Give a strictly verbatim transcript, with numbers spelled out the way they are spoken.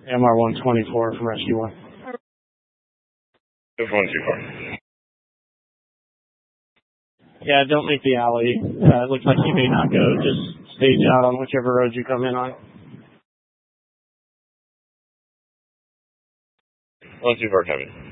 M R one twenty-four from Rescue one. F one two four. Yeah, don't make the alley. Uh, it looks like you may not go. Just stage out on whichever road you come in on. one two four coming.